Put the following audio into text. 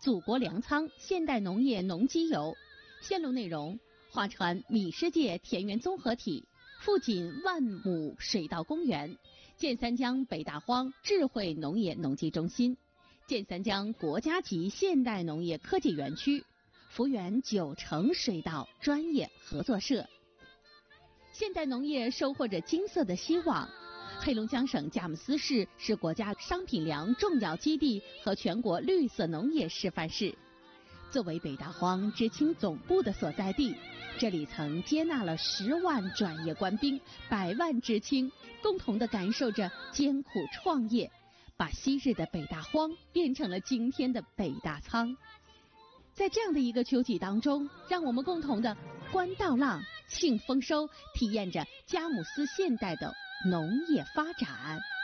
祖国粮仓现代农业农机游，线路内容：划船米世界田园综合体，富锦万亩水稻公园，建三江北大荒智慧农业农机中心，建三江国家级现代农业科技园区，幅员9城水稻专业合作社。现代农业收获着金色的希望。黑龙江省佳木斯市是国家商品粮重要基地和全国绿色农业示范市。作为北大荒知青总部的所在地，这里曾接纳了10万转业官兵、100万知青，共同地感受着艰苦创业，把昔日的北大荒变成了今天的北大仓。在这样的一个秋季当中，让我们共同的观稻浪、庆丰收，体验着佳木斯现代的农业发展。